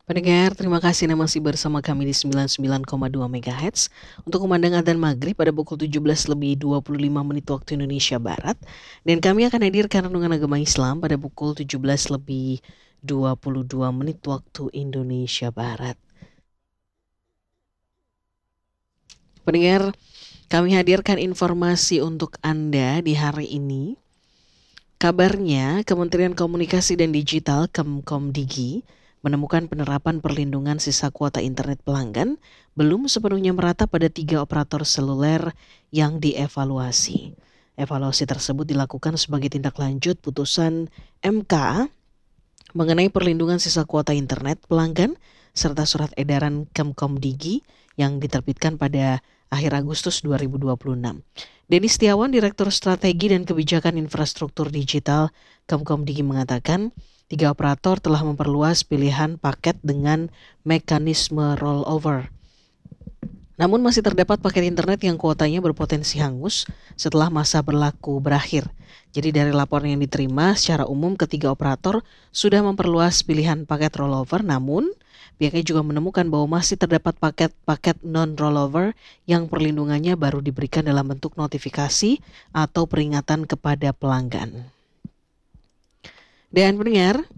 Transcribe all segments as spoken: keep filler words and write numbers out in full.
Pendengar, terima kasih Anda masih bersama kami di sembilan puluh sembilan koma dua megahertz untuk kumandang adzan maghrib pada pukul tujuh belas lebih dua puluh lima menit waktu Indonesia Barat. Dan kami akan hadirkan renungan agama Islam pada pukul tujuh belas lebih dua puluh dua menit waktu Indonesia Barat. Pendengar, kami hadirkan informasi untuk Anda di hari ini. Kabarnya, Kementerian Komunikasi dan Digital Kemkomdigi menemukan penerapan perlindungan sisa kuota internet pelanggan belum sepenuhnya merata pada tiga operator seluler yang dievaluasi. Evaluasi tersebut dilakukan sebagai tindak lanjut putusan M K mengenai perlindungan sisa kuota internet pelanggan serta surat edaran Kemkomdigi yang diterbitkan pada akhir Agustus dua ribu dua puluh enam. Denny Setiawan, Direktur Strategi dan Kebijakan Infrastruktur Digital Kemkomdigi mengatakan, tiga operator telah memperluas pilihan paket dengan mekanisme rollover. Namun masih terdapat paket internet yang kuotanya berpotensi hangus setelah masa berlaku berakhir. Jadi dari laporan yang diterima, secara umum ketiga operator sudah memperluas pilihan paket rollover, namun pihaknya juga menemukan bahwa masih terdapat paket-paket non-rollover yang perlindungannya baru diberikan dalam bentuk notifikasi atau peringatan kepada pelanggan. Dan pendengar,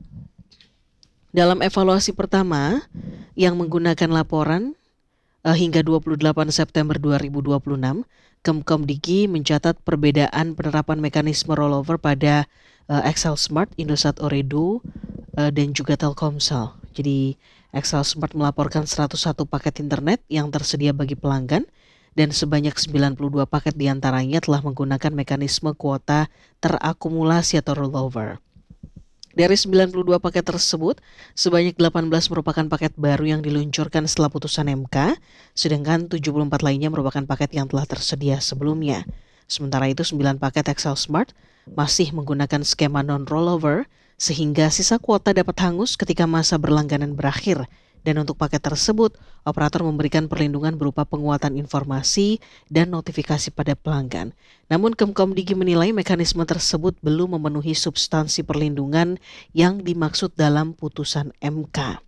dalam evaluasi pertama yang menggunakan laporan eh, hingga dua puluh delapan September dua ribu dua puluh enam, Kemkomdigi mencatat perbedaan penerapan mekanisme rollover pada eh, XLSmart, Indosat Ooredoo, eh, dan juga Telkomsel. Jadi XLSmart melaporkan seratus satu paket internet yang tersedia bagi pelanggan dan sebanyak sembilan puluh dua paket diantaranya telah menggunakan mekanisme kuota terakumulasi atau rollover. Dari sembilan puluh dua paket tersebut, sebanyak delapan belas merupakan paket baru yang diluncurkan setelah putusan M K, sedangkan tujuh puluh empat lainnya merupakan paket yang telah tersedia sebelumnya. Sementara itu sembilan paket XLSmart masih menggunakan skema non-rollover, sehingga sisa kuota dapat hangus ketika masa berlangganan berakhir. Dan untuk paket tersebut, operator memberikan perlindungan berupa penguatan informasi dan notifikasi pada pelanggan. Namun Kemkomdigi menilai mekanisme tersebut belum memenuhi substansi perlindungan yang dimaksud dalam putusan M K.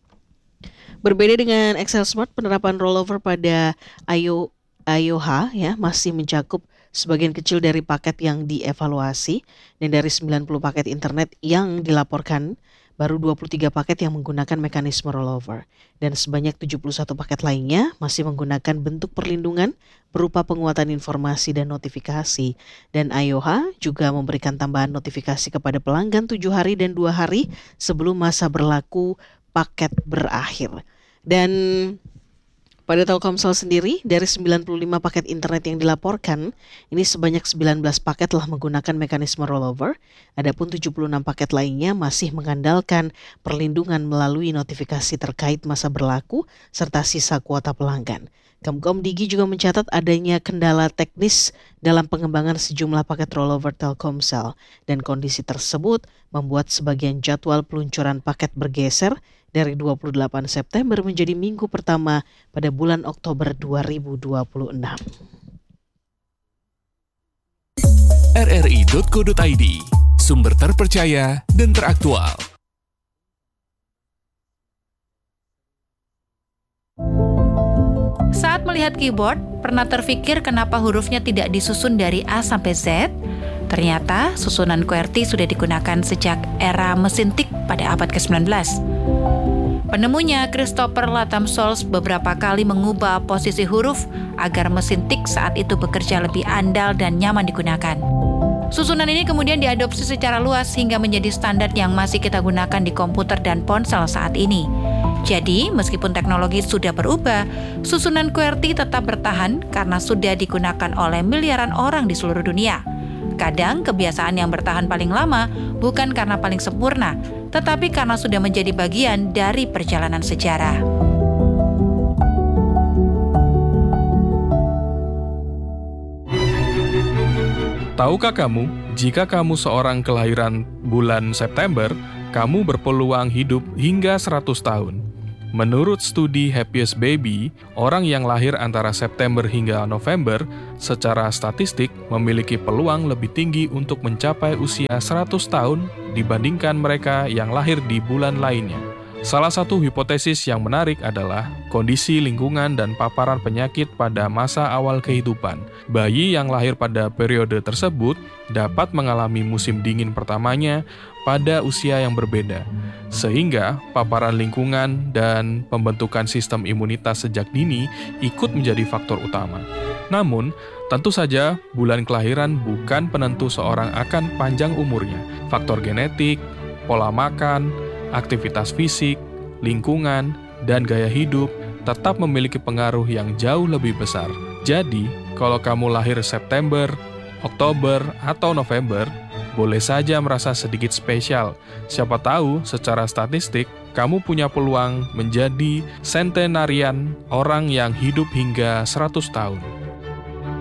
Berbeda dengan XLSmart, penerapan rollover pada I O H ya masih mencakup sebagian kecil dari paket yang dievaluasi, dan dari sembilan puluh paket internet yang dilaporkan, baru dua puluh tiga paket yang menggunakan mekanisme rollover, dan sebanyak tujuh puluh satu paket lainnya masih menggunakan bentuk perlindungan berupa penguatan informasi dan notifikasi. Dan I O H juga memberikan tambahan notifikasi kepada pelanggan tujuh hari dan dua hari sebelum masa berlaku paket berakhir. Dan pada Telkomsel sendiri, dari sembilan puluh lima paket internet yang dilaporkan, ini sebanyak sembilan belas paket telah menggunakan mekanisme rollover, adapun tujuh puluh enam paket lainnya masih mengandalkan perlindungan melalui notifikasi terkait masa berlaku serta sisa kuota pelanggan. Kemkomdigi juga mencatat adanya kendala teknis dalam pengembangan sejumlah paket rollover Telkomsel, dan kondisi tersebut membuat sebagian jadwal peluncuran paket bergeser dari dua puluh delapan September menjadi minggu pertama pada bulan Oktober dua ribu dua puluh enam. r r i titik co titik i d, sumber terpercaya dan teraktual. Saat melihat keyboard, pernah terfikir kenapa hurufnya tidak disusun dari A sampai Z? Ternyata susunan QWERTY sudah digunakan sejak era mesin tik pada abad ke sembilan belas. Penemunya, Christopher Latham Solz, beberapa kali mengubah posisi huruf agar mesin tik saat itu bekerja lebih andal dan nyaman digunakan. Susunan ini kemudian diadopsi secara luas hingga menjadi standar yang masih kita gunakan di komputer dan ponsel saat ini. Jadi, meskipun teknologi sudah berubah, susunan QWERTY tetap bertahan karena sudah digunakan oleh miliaran orang di seluruh dunia. Kadang kebiasaan yang bertahan paling lama bukan karena paling sempurna, tetapi karena sudah menjadi bagian dari perjalanan sejarah. Tahukah kamu, jika kamu seorang kelahiran bulan September, kamu berpeluang hidup hingga seratus tahun. Menurut studi Happiest Baby, orang yang lahir antara September hingga November secara statistik memiliki peluang lebih tinggi untuk mencapai usia seratus tahun dibandingkan mereka yang lahir di bulan lainnya. Salah satu hipotesis yang menarik adalah kondisi lingkungan dan paparan penyakit pada masa awal kehidupan. Bayi yang lahir pada periode tersebut dapat mengalami musim dingin pertamanya pada usia yang berbeda, sehingga paparan lingkungan dan pembentukan sistem imunitas sejak dini ikut menjadi faktor utama. Namun, tentu saja bulan kelahiran bukan penentu seorang akan panjang umurnya. Faktor genetik, pola makan, aktivitas fisik, lingkungan, dan gaya hidup tetap memiliki pengaruh yang jauh lebih besar. Jadi, kalau kamu lahir September, Oktober, atau November, boleh saja merasa sedikit spesial. Siapa tahu, secara statistik, kamu punya peluang menjadi centenarian, orang yang hidup hingga seratus tahun.